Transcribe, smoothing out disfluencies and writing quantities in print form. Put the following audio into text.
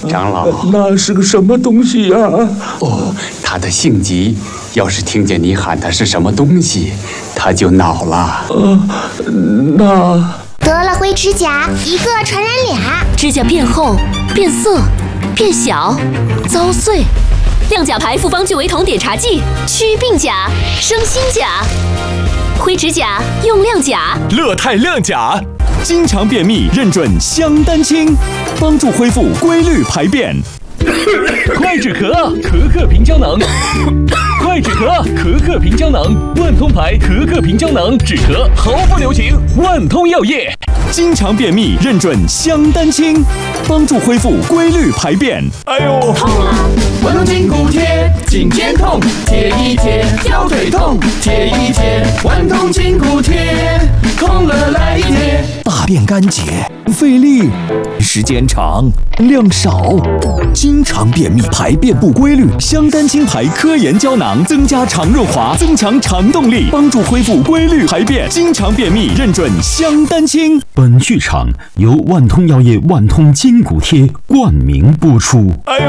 长老， 那是个什么东西呀？ 哦，他的性急，要是听见你喊他是什么东西，他就恼了。 那得了灰指甲，一个传染俩， 指甲变厚、变色、变小、遭碎。亮甲牌复方聚维酮碘茶剂，祛病甲、生新甲。灰指甲用亮甲， 乐泰亮甲，经常便秘认准香丹清，帮助恢复规律排便。快止咳，咳咳平胶囊。快止咳，咳咳平胶囊，万通牌咳咳平胶囊，止咳毫不留情。万通药业，经常便秘认准香丹清，帮助恢复规律排便。哎呦， 痛啊！万通筋骨贴，颈肩痛，贴一贴；腰腿痛，贴一贴。万通筋骨贴，痛了来一贴。 大便干结，费力，时间长，量少，经常便秘，排便不规律。香丹清牌科研胶囊增加肠润滑，增强肠动力，帮助恢复规律排便。经常便秘认准香丹清。 本剧场由万通药业万通筋骨贴冠名播出。 哎呦。